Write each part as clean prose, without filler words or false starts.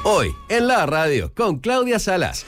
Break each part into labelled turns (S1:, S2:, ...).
S1: Hoy, en la radio, con Claudia Salas.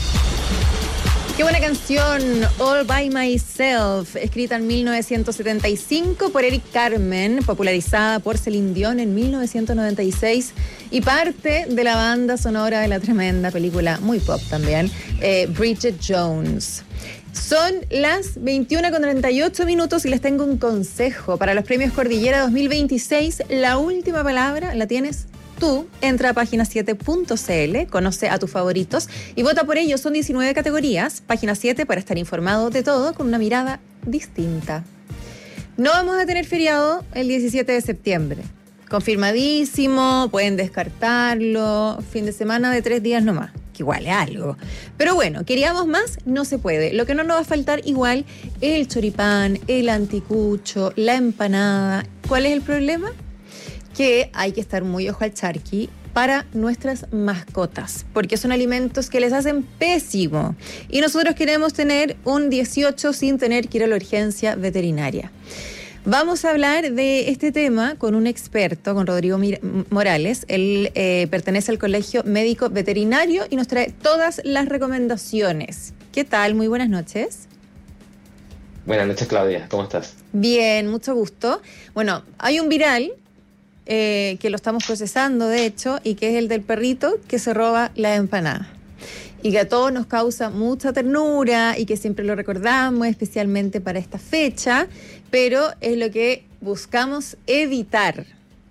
S2: Qué buena canción, All By Myself, escrita en 1975 por Eric Carmen, popularizada por Celine Dion en 1996 y parte de la banda sonora de la tremenda película, muy pop también, Bridget Jones. Son las 21:38 y les tengo un consejo para los premios Cordillera 2026. La última palabra la tienes tú. Entra a página7.cl, conoce a tus favoritos y vota por ellos. Son 19 categorías. Página 7 para estar informado de todo con una mirada distinta. No vamos a tener feriado el 17 de septiembre. Confirmadísimo, pueden descartarlo. Fin de semana de 3 días nomás, que igual es algo. Pero bueno, ¿queríamos más? No se puede. Lo que no nos va a faltar igual es el choripán, el anticucho, la empanada. ¿Cuál es el problema? Que hay que estar muy ojo al charqui para nuestras mascotas, porque son alimentos que les hacen pésimo. Y nosotros queremos tener un 18 sin tener que ir a la urgencia veterinaria. Vamos a hablar de este tema con un experto, con Rodrigo Morales. Él pertenece al Colegio Médico Veterinario y nos trae todas las recomendaciones. ¿Qué tal? Muy buenas noches.
S3: Buenas noches, Claudia. ¿Cómo estás?
S2: Bien, mucho gusto. Bueno, hay un viral que lo estamos procesando, de hecho, y que es el del perrito que se roba la empanada. Y que a todos nos causa mucha ternura y que siempre lo recordamos, especialmente para esta fecha, pero es lo que buscamos evitar.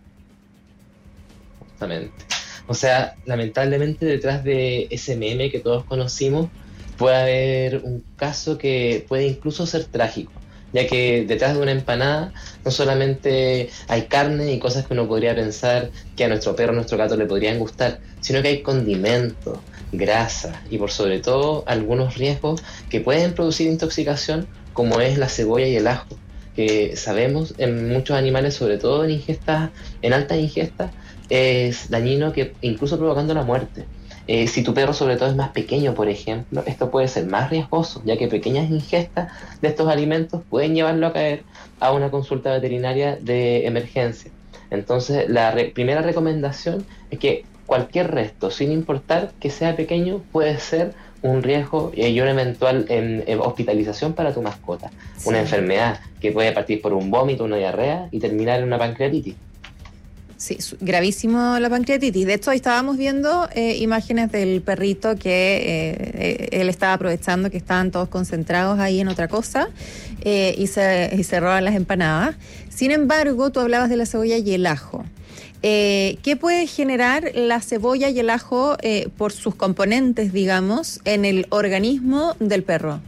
S3: Justamente. O sea, lamentablemente detrás de ese meme que todos conocimos puede haber un caso que puede incluso ser trágico, ya que detrás de una empanada no solamente hay carne y cosas que uno podría pensar que a nuestro perro o nuestro gato le podrían gustar, sino que hay condimentos, grasa y por sobre todo algunos riesgos que pueden producir intoxicación, como es la cebolla y el ajo, que sabemos en muchos animales, sobre todo en altas ingestas, es dañino, que incluso provocando la muerte. Si tu perro sobre todo es más pequeño, por ejemplo, esto puede ser más riesgoso, ya que pequeñas ingestas de estos alimentos pueden llevarlo a caer a una consulta veterinaria de emergencia. Entonces, la primera recomendación es que cualquier resto, sin importar que sea pequeño, puede ser un riesgo y una eventual hospitalización para tu mascota. Sí. Una enfermedad que puede partir por un vómito, una diarrea y terminar en una pancreatitis.
S2: Sí, gravísimo la pancreatitis. De hecho, ahí estábamos viendo imágenes del perrito que él estaba aprovechando que estaban todos concentrados ahí en otra cosa y se roban las empanadas. Sin embargo, tú hablabas de la cebolla y el ajo. ¿Qué puede generar la cebolla y el ajo por sus componentes, digamos, en el organismo del perro?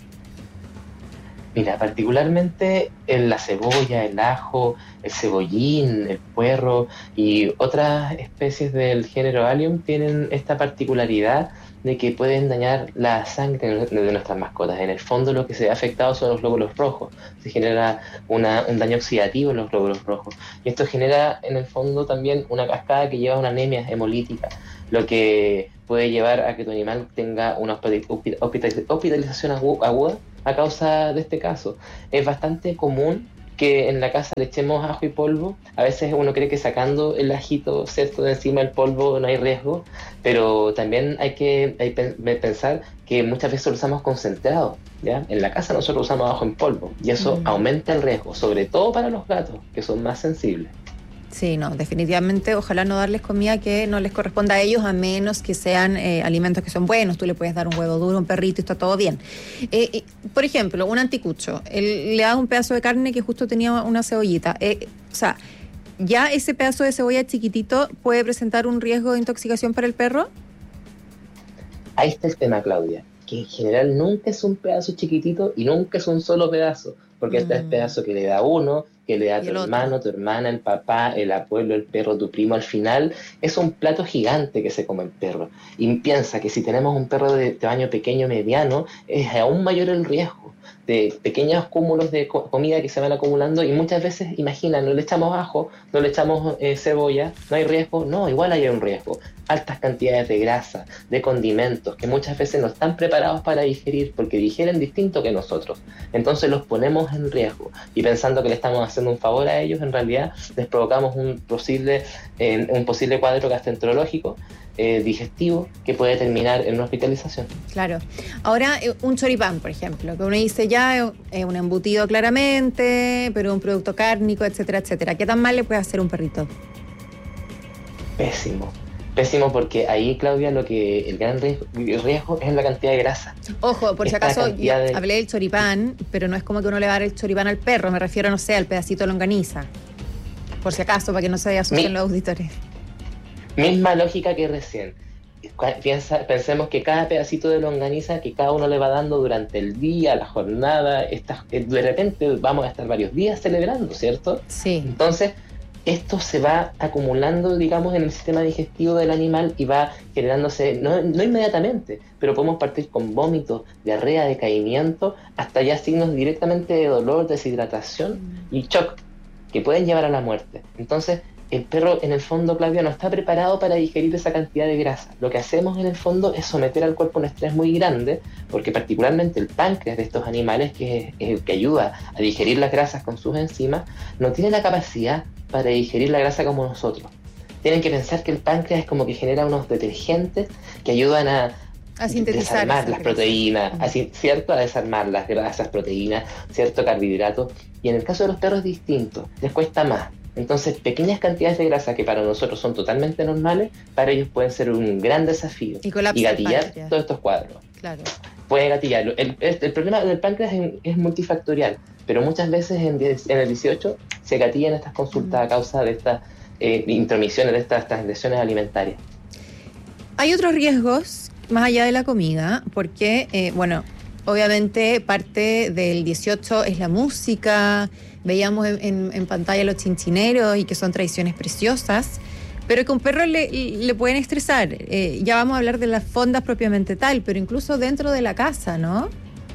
S3: Mira, particularmente en la cebolla, el ajo, el cebollín, el puerro y otras especies del género Allium tienen esta particularidad de que pueden dañar la sangre de nuestras mascotas. En el fondo lo que se ve afectado son los glóbulos rojos. Se genera un daño oxidativo en los glóbulos rojos. Y esto genera en el fondo también una cascada que lleva a una anemia hemolítica, lo que puede llevar a que tu animal tenga una hospitalización aguda a causa de este caso. Es bastante común que en la casa le echemos ajo y polvo. A veces uno cree que sacando el ajito, ¿cierto?, de encima del polvo no hay riesgo, pero también hay que pensar que muchas veces lo usamos concentrado, ¿ya? En la casa nosotros usamos ajo en polvo y eso aumenta el riesgo, sobre todo para los gatos, que son más sensibles.
S2: Sí, no, definitivamente, ojalá no darles comida que no les corresponda a ellos, a menos que sean alimentos que son buenos. Tú le puedes dar un huevo duro a un perrito y está todo bien. Por ejemplo, un anticucho, le das un pedazo de carne que justo tenía una cebollita. O sea, ¿ya ese pedazo de cebolla chiquitito puede presentar un riesgo de intoxicación para el perro?
S3: Ahí está el tema, Claudia, que en general nunca es un pedazo chiquitito y nunca es un solo pedazo, porque este es el pedazo que le da uno, que le da tu hermano, tu hermana, el papá, el abuelo, el perro, tu primo. Al final es un plato gigante que se come el perro. Y piensa que si tenemos un perro de tamaño pequeño, mediano, es aún mayor el riesgo de pequeños cúmulos de comida que se van acumulando. Y muchas veces, imagina, no le echamos ajo, no le echamos cebolla, no hay riesgo. No, igual hay un riesgo. altas cantidades de grasa, de condimentos, que muchas veces no están preparados para digerir porque digieren distinto que nosotros. Entonces los ponemos en riesgo y pensando que le estamos haciendo un favor a ellos, en realidad les provocamos un posible cuadro gastroenterológico digestivo que puede terminar en una hospitalización.
S2: Claro. Ahora, un choripán, por ejemplo, que uno dice ya es un embutido claramente, pero un producto cárnico, etcétera, etcétera. ¿Qué tan mal le puede hacer un perrito?
S3: Pésimo. Pésimo porque ahí, Claudia, el gran riesgo es la cantidad de grasa.
S2: Ojo, por si acaso, hablé del choripán, pero no es como que uno le va a dar el choripán al perro, me refiero, no sé, al pedacito de longaniza. Por si acaso, para que no se asusten los auditores. Misma
S3: lógica que recién. Pensemos que cada pedacito de longaniza que cada uno le va dando durante el día, la jornada, de repente vamos a estar varios días celebrando, ¿cierto?
S2: Sí.
S3: Entonces, esto se va acumulando, digamos, en el sistema digestivo del animal y va generándose, no inmediatamente, pero podemos partir con vómitos, diarrea, decaimiento, hasta ya signos directamente de dolor, deshidratación y shock, que pueden llevar a la muerte. Entonces, el perro, en el fondo, Claudia, no está preparado para digerir esa cantidad de grasa. Lo que hacemos, en el fondo, es someter al cuerpo a un estrés muy grande, porque particularmente el páncreas de estos animales, que es el que ayuda a digerir las grasas con sus enzimas, no tiene la capacidad para digerir la grasa como nosotros. Tienen que pensar que el páncreas es como que genera unos detergentes que ayudan a desarmar las proteínas, ¿cierto? A desarmar las grasas, proteínas, cierto, carbohidratos. Y en el caso de los perros es distinto, les cuesta más. Entonces, pequeñas cantidades de grasa que para nosotros son totalmente normales, para ellos pueden ser un gran desafío y gatillar todos estos cuadros.
S2: Claro.
S3: Puede gatillarlo. El problema del páncreas es multifactorial, pero muchas veces en el 18 se gatillan estas consultas a causa de estas intromisiones, de estas lesiones alimentarias.
S2: Hay otros riesgos más allá de la comida, porque, obviamente parte del 18 es la música. Veíamos en pantalla los chinchineros y que son tradiciones preciosas, pero que a un perro le pueden estresar. Ya vamos a hablar de las fondas propiamente tal, pero incluso dentro de la casa, ¿no?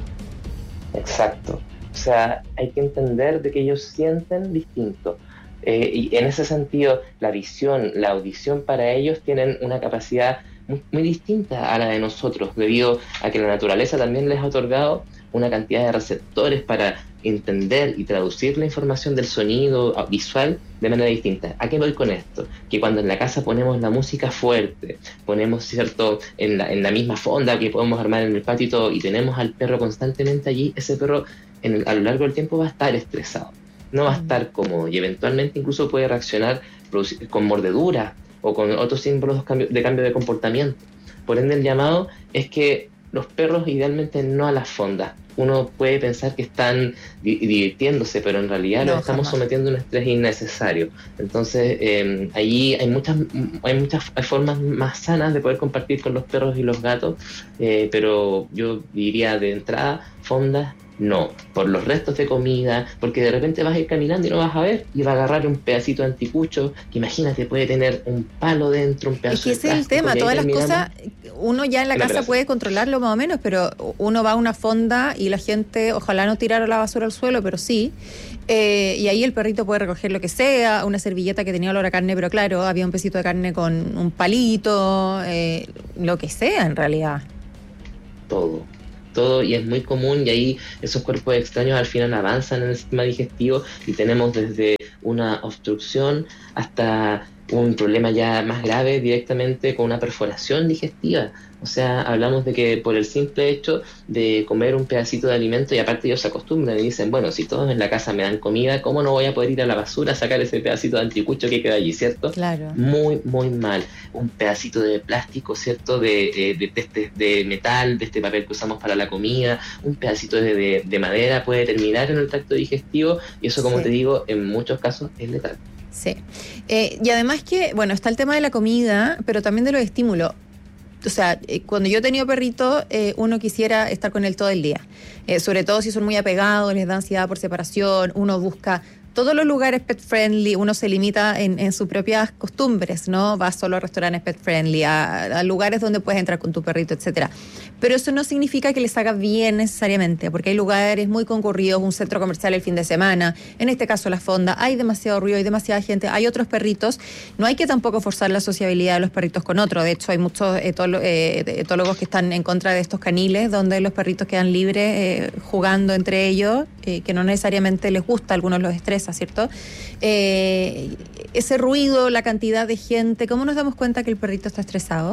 S3: Exacto. O sea, hay que entender de que ellos sienten distinto. Y en ese sentido, la visión, la audición para ellos tienen una capacidad muy distinta a la de nosotros, debido a que la naturaleza también les ha otorgado una cantidad de receptores para entender y traducir la información del sonido visual de manera distinta. ¿A qué voy con esto? Que cuando en la casa ponemos la música fuerte, ponemos, ¿cierto?, en la misma fonda que podemos armar en el patio y todo, y tenemos al perro constantemente allí, ese perro a lo largo del tiempo va a estar estresado, no va a estar cómodo y eventualmente incluso puede reaccionar con mordedura o con otros símbolos de cambio de comportamiento. Por ende, el llamado es que los perros idealmente no a las fondas. Uno puede pensar que están divirtiéndose, pero en realidad los estamos sometiendo a un estrés innecesario. Entonces, ahí hay muchas formas más sanas de poder compartir con los perros y los gatos, pero yo diría de entrada, fondas no, por los restos de comida, porque de repente vas a ir caminando y no vas a ver, y va a agarrar un pedacito de anticucho, que imagínate, puede tener un palo dentro, un pedazo de plástico.
S2: Es que ese es el tema, todas las cosas, uno ya en la casa puede controlarlo más o menos, pero uno va a una fonda y la gente, ojalá no tirara la basura al suelo, pero sí, y ahí el perrito puede recoger lo que sea, una servilleta que tenía olor a carne, pero claro, había un pedacito de carne con un palito, lo que sea en realidad.
S3: Todo, y es muy común, y ahí esos cuerpos extraños al final avanzan en el sistema digestivo y tenemos desde una obstrucción hasta un problema ya más grave directamente con una perforación digestiva. O sea, hablamos de que por el simple hecho de comer un pedacito de alimento, y aparte ellos se acostumbran y dicen, bueno, si todos en la casa me dan comida, ¿cómo no voy a poder ir a la basura a sacar ese pedacito de anticucho que queda allí, ¿cierto?
S2: Claro.
S3: Muy, muy mal. Un pedacito de plástico, ¿cierto? De metal, de este papel que usamos para la comida, un pedacito de madera puede terminar en el tracto digestivo, y eso, como te digo, en muchos casos es letal.
S2: Sí. Y además que, bueno, está el tema de la comida, pero también de los estímulos. O sea, cuando yo he tenido perrito, uno quisiera estar con él todo el día. Sobre todo si son muy apegados, les da ansiedad por separación, uno busca todos los lugares pet friendly, uno se limita en sus propias costumbres, ¿no? Vas solo a restaurantes pet friendly, a lugares donde puedes entrar con tu perrito, etcétera. Pero eso no significa que les haga bien necesariamente, porque hay lugares muy concurridos, un centro comercial el fin de semana, en este caso la Fonda, hay demasiado ruido, hay demasiada gente, hay otros perritos, no hay que tampoco forzar la sociabilidad de los perritos con otros. De hecho hay muchos etólogos que están en contra de estos caniles, donde los perritos quedan libres jugando entre ellos, que no necesariamente les gusta, a algunos los estresa, ¿cierto? Ese ruido, la cantidad de gente, ¿cómo nos damos cuenta que el perrito está estresado?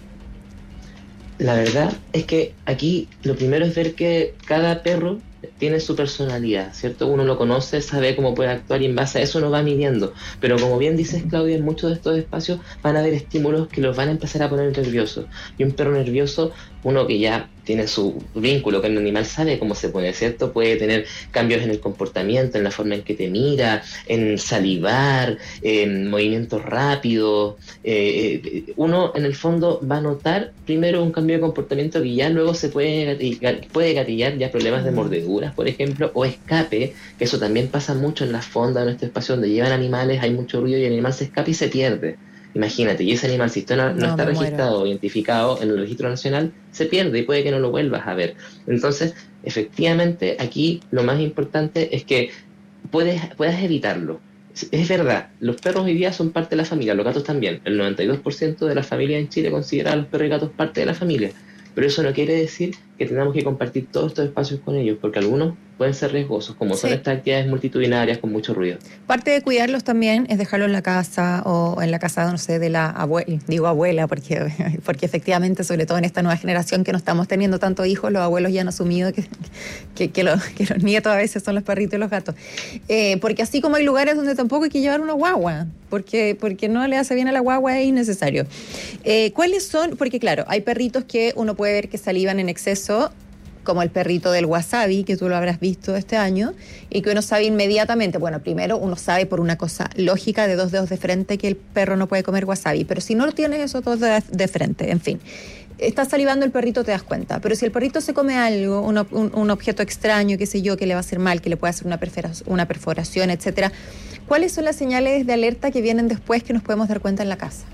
S3: La verdad es que aquí lo primero es ver que cada perro tiene su personalidad, ¿cierto? Uno lo conoce, sabe cómo puede actuar y en base a eso uno va midiendo. Pero como bien dices, Claudia, en muchos de estos espacios van a haber estímulos que los van a empezar a poner nerviosos. Y un perro nervioso, uno que ya tiene su vínculo con el animal, sabe cómo se pone, ¿cierto? Puede tener cambios en el comportamiento, en la forma en que te mira, en salivar, en movimientos rápidos. Uno, en el fondo, va a notar primero un cambio de comportamiento que ya luego se puede gatillar ya problemas de mordeduras, por ejemplo, o escape, que eso también pasa mucho en las fondas, en este espacio donde llevan animales, hay mucho ruido y el animal se escapa y se pierde. Imagínate, y ese animal, si esto no está registrado o identificado en el registro nacional, se pierde y puede que no lo vuelvas a ver. Entonces, efectivamente, aquí lo más importante es que puedas evitarlo. Es verdad, los perros hoy día son parte de la familia, los gatos también. El 92% de la familia en Chile considera a los perros y gatos parte de la familia. Pero eso no quiere decir que tengamos que compartir todos estos espacios con ellos, porque algunos pueden ser riesgosos, como son estas actividades multitudinarias con mucho ruido.
S2: Parte de cuidarlos también es dejarlo en la casa o en la casa, no sé, de la abuela, digo abuela, porque efectivamente, sobre todo en esta nueva generación que no estamos teniendo tantos hijos, los abuelos ya han asumido que los nietos a veces son los perritos y los gatos. Porque así como hay lugares donde tampoco hay que llevar una guagua, porque no le hace bien a la guagua, es innecesario. ¿Cuáles son? Porque claro, hay perritos que uno puede ver que salivan en exceso, como el perrito del wasabi, que tú lo habrás visto este año, y que uno sabe inmediatamente, bueno, primero uno sabe por una cosa lógica de 2 dedos de frente que el perro no puede comer wasabi, pero si no tienes esos 2 dedos de frente, en fin, está salivando el perrito, te das cuenta, pero si el perrito se come algo, un objeto extraño, qué sé yo, que le va a hacer mal, que le puede hacer una perforación, etcétera, ¿cuáles son las señales de alerta que vienen después que nos podemos dar cuenta en la casa?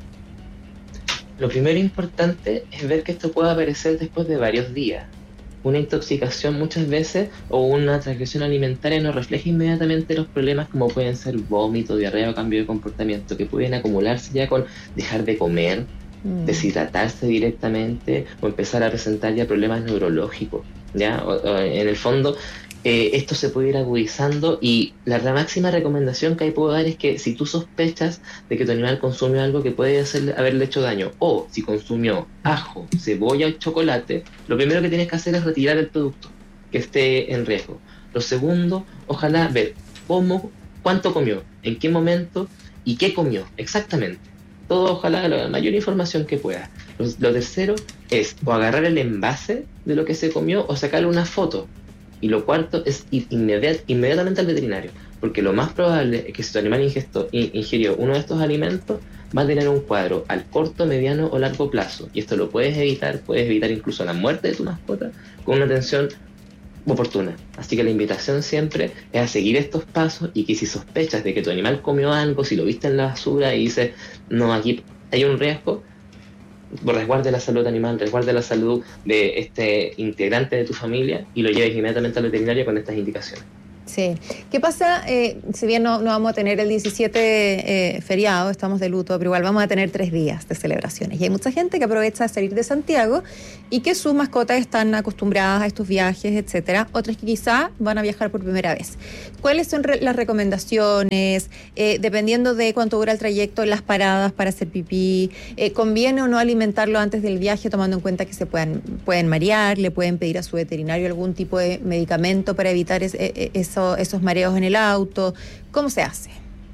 S3: Lo primero importante es ver que esto puede aparecer después de varios días. Una intoxicación muchas veces o una transgresión alimentaria no refleja inmediatamente los problemas como pueden ser vómito, diarrea o cambio de comportamiento, que pueden acumularse ya con dejar de comer, deshidratarse directamente o empezar a presentar ya problemas neurológicos, ¿ya? O en el fondo, esto se puede ir agudizando y la máxima recomendación que ahí puedo dar es que si tú sospechas de que tu animal consumió algo que puede haberle hecho daño, o si consumió ajo, cebolla o chocolate, lo primero que tienes que hacer es retirar el producto que esté en riesgo. Lo segundo, ojalá ver cuánto comió, en qué momento y qué comió exactamente. Todo, ojalá, la mayor información que pueda. Lo tercero es o agarrar el envase de lo que se comió o sacarle una foto. Y lo cuarto es ir inmediatamente al veterinario, porque lo más probable es que si tu animal ingirió uno de estos alimentos, va a tener un cuadro al corto, mediano o largo plazo. Y esto lo puedes evitar incluso la muerte de tu mascota con una atención oportuna. Así que la invitación siempre es a seguir estos pasos y que si sospechas de que tu animal comió algo, si lo viste en la basura y dices, no, aquí hay un riesgo, resguarde la salud animal, resguarde la salud de este integrante de tu familia y lo lleves inmediatamente al veterinario con estas indicaciones.
S2: Sí. ¿Qué pasa? Si bien no vamos a tener el 17 feriado, estamos de luto, pero igual vamos a tener 3 días de celebraciones. Y hay mucha gente que aprovecha de salir de Santiago y que sus mascotas están acostumbradas a estos viajes, etcétera. Otras que quizá van a viajar por primera vez. ¿Cuáles son las recomendaciones? Dependiendo de cuánto dura el trayecto, las paradas para hacer pipí. ¿Conviene o no alimentarlo antes del viaje, tomando en cuenta que se pueden marear? ¿Le pueden pedir a su veterinario algún tipo de medicamento para evitar esos mareos en el auto? ¿Cómo se hace?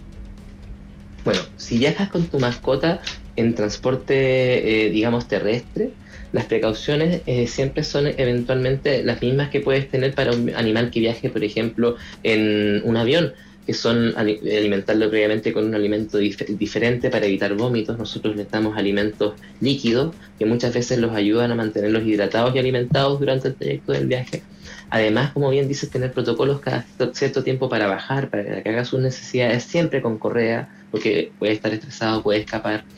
S3: Bueno, si viajas con tu mascota en transporte, digamos, terrestre, las precauciones siempre son eventualmente las mismas que puedes tener para un animal que viaje, por ejemplo, en un avión, que son alimentarlo previamente con un alimento diferente para evitar vómitos. Nosotros les damos alimentos líquidos que muchas veces los ayudan a mantenerlos hidratados y alimentados durante el trayecto del viaje. Además, como bien dices, tener protocolos cada cierto tiempo para bajar, para que haga sus necesidades siempre con correa, porque puede estar estresado, puede escapar.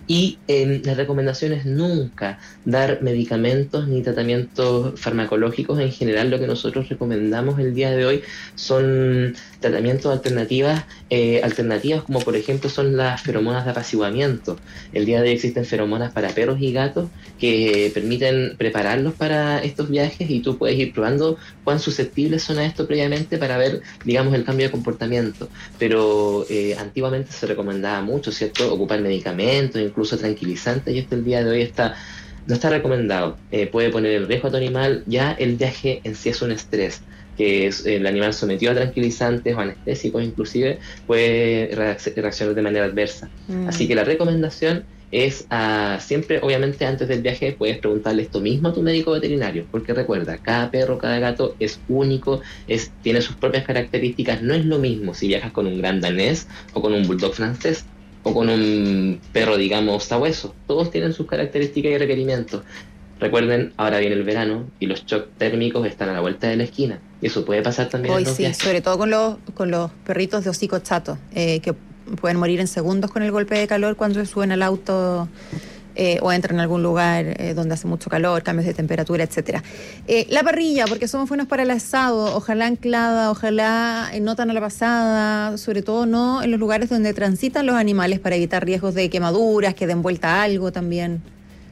S3: Y la recomendación es nunca dar medicamentos ni tratamientos farmacológicos. En general, lo que nosotros recomendamos el día de hoy son tratamientos alternativas como por ejemplo son las feromonas de apaciguamiento. El día de hoy existen feromonas para perros y gatos que permiten prepararlos para estos viajes, y tú puedes ir probando cuán susceptibles son a esto previamente para ver, digamos, el cambio de comportamiento. Pero antiguamente se recomendaba mucho, ¿cierto?, ocupar medicamentos, incluso tranquilizantes, y esto el día de hoy no está recomendado. Puede poner en riesgo a tu animal. Ya el viaje en sí es un estrés, que es el animal sometido a tranquilizantes o anestésicos inclusive puede reaccionar de manera adversa. Así que la recomendación es siempre, obviamente, antes del viaje puedes preguntarle esto mismo a tu médico veterinario, porque recuerda, cada perro, cada gato es único, tiene sus propias características. No es lo mismo si viajas con un gran danés o con un bulldog francés o con un perro, digamos, sabueso. Todos tienen sus características y requerimientos. Recuerden, ahora viene el verano y los shocks térmicos están a la vuelta de la esquina. Y eso puede pasar también
S2: hoy
S3: en los
S2: sí,
S3: viajes.
S2: sobre todo con los perritos de hocico chato, que pueden morir en segundos con el golpe de calor cuando se suben al auto o entran a algún lugar donde hace mucho calor, cambios de temperatura, etcétera. La parrilla, porque somos buenos para el asado, ojalá anclada, ojalá no tan a la pasada, sobre todo no en los lugares donde transitan los animales, para evitar riesgos de quemaduras, que den vuelta a algo también.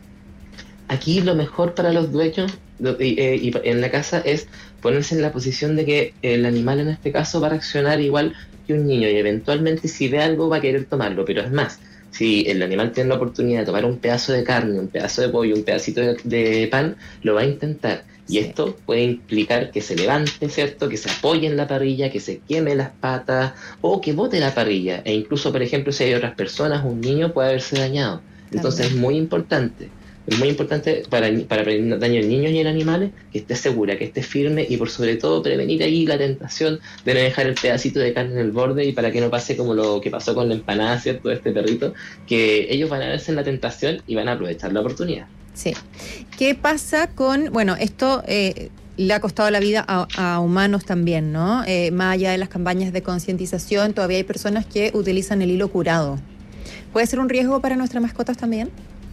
S3: Aquí lo mejor para los dueños y en la casa es ponerse en la posición de que el animal en este caso va a reaccionar igual que un niño, y eventualmente si ve algo va a querer tomarlo. Pero es más, si el animal tiene la oportunidad de tomar un pedazo de carne, un pedazo de pollo, un pedacito de pan, lo va a intentar. Y
S2: Sí.
S3: esto puede implicar que se levante, ¿cierto?, que se apoye en la parrilla, que se queme las patas o que bote la parrilla. E incluso, por ejemplo, si hay otras personas, un niño puede haberse dañado. Entonces es muy importante para prevenir daño en niños y en animales, que esté segura, que esté firme, y por sobre todo prevenir ahí la tentación de no dejar el pedacito de carne en el borde, y para que no pase como lo que pasó con la empanada, ¿cierto?, de este perrito, que ellos van a verse en la tentación y van a aprovechar la oportunidad.
S2: Sí. ¿Qué pasa con, bueno, esto le ha costado la vida a humanos también, ¿no? Más allá de las campañas de concientización, todavía hay personas que utilizan el hilo curado. ¿Puede ser un riesgo para nuestras mascotas también?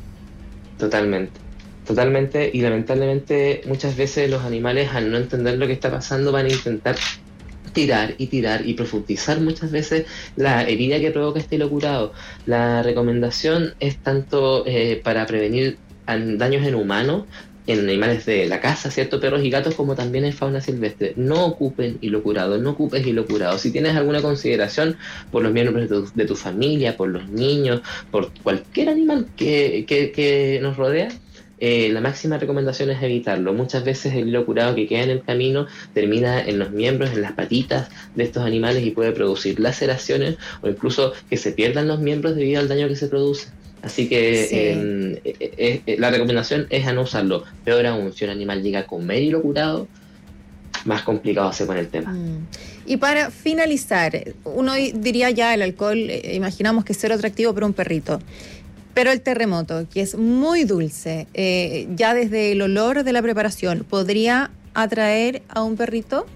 S3: Totalmente, y lamentablemente muchas veces los animales, al no entender lo que está pasando, van a intentar tirar y profundizar muchas veces la herida que provoca este hilo curado. La recomendación es tanto para prevenir daños en humanos, en animales de la casa, ¿cierto?, perros y gatos, como también en fauna silvestre. No ocupen hilo curado, no ocupes hilo curado. Si tienes alguna consideración por los miembros de tu familia, por los niños, por cualquier animal que nos rodea, la máxima recomendación es evitarlo. Muchas veces el hilo curado que queda en el camino termina en los miembros, en las patitas de estos animales, y puede producir laceraciones o incluso que se pierdan los miembros debido al daño que se produce. Así que la recomendación es a no usarlo. Peor aún, si un animal llega a comer hilo curado, más complicado se pone el tema.
S2: Y para finalizar, uno diría ya el alcohol, imaginamos que es cero atractivo para un perrito. Pero el terremoto, que es muy dulce, ya desde el olor de la preparación, ¿podría atraer a un perrito?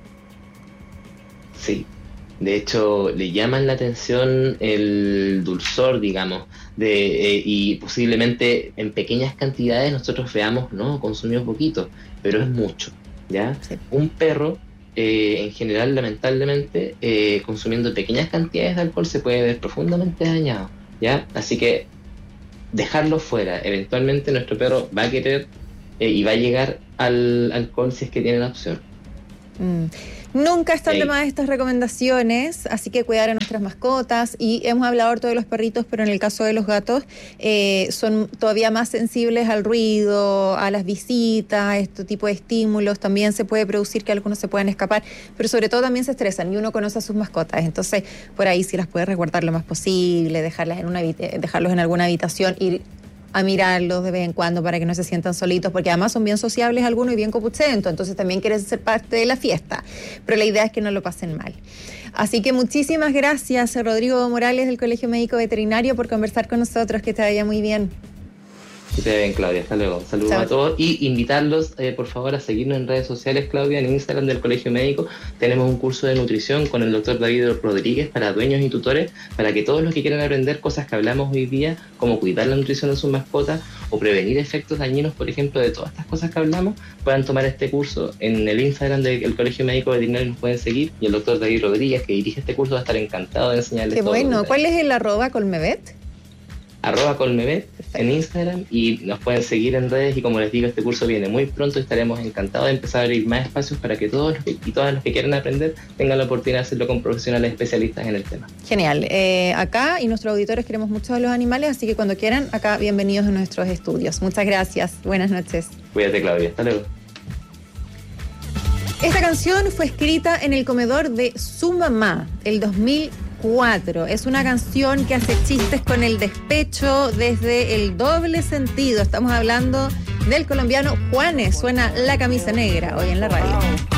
S3: Sí. De hecho, le llaman la atención el dulzor, digamos, y posiblemente en pequeñas cantidades nosotros veamos, no, consumimos poquito, pero es mucho, ¿ya?
S2: Sí.
S3: Un perro, en general, lamentablemente, consumiendo pequeñas cantidades de alcohol se puede ver profundamente dañado, ¿ya? Así que dejarlo fuera. Eventualmente nuestro perro va a querer y va a llegar al alcohol si es que tiene la opción.
S2: Nunca están de más estas recomendaciones, así que cuidar a nuestras mascotas. Y hemos hablado harto de los perritos, pero en el caso de los gatos son todavía más sensibles al ruido, a las visitas, a este tipo de estímulos. También se puede producir que algunos se puedan escapar, pero sobre todo también se estresan, y uno conoce a sus mascotas. Entonces, por ahí sí las puede resguardar lo más posible, dejarlos en alguna habitación, ir a mirarlos de vez en cuando para que no se sientan solitos, porque además son bien sociables algunos y bien copuchentos, entonces también quieren ser parte de la fiesta, pero la idea es que no lo pasen mal. Así que muchísimas gracias, Rodrigo Morales del Colegio Médico Veterinario, por conversar con nosotros. Que te vaya muy bien.
S3: Que te vaya bien, Claudia. Hasta luego. Saludos
S2: Chao.
S3: a todos y invitarlos, por favor, a seguirnos en redes sociales, Claudia, en Instagram del Colegio Médico. Tenemos un curso de nutrición con el doctor David Rodríguez para dueños y tutores, para que todos los que quieran aprender cosas que hablamos hoy día, como cuidar la nutrición de sus mascotas o prevenir efectos dañinos, por ejemplo, de todas estas cosas que hablamos, puedan tomar este curso. En el Instagram del Colegio Médico Veterinario nos pueden seguir, y el doctor David Rodríguez, que dirige este curso, va a estar encantado de enseñarles
S2: Qué
S3: todo.
S2: bueno. ¿Cuál es el @ Colmevet?
S3: @Colmevet en Instagram, y nos pueden seguir en redes. Y como les digo, este curso viene muy pronto y estaremos encantados de empezar a abrir más espacios para que todos y todas los que quieran aprender tengan la oportunidad de hacerlo con profesionales especialistas en el tema.
S2: Genial. Acá y nuestros auditores queremos mucho a los animales, así que cuando quieran, acá bienvenidos a nuestros estudios. Muchas gracias. Buenas noches.
S3: Cuídate, Claudia. Hasta luego.
S2: Esta canción fue escrita en el comedor de su mamá, el 2004. Es una canción que hace chistes con el despecho desde el doble sentido. Estamos hablando del colombiano Juanes. Suena La Camisa Negra hoy en la radio.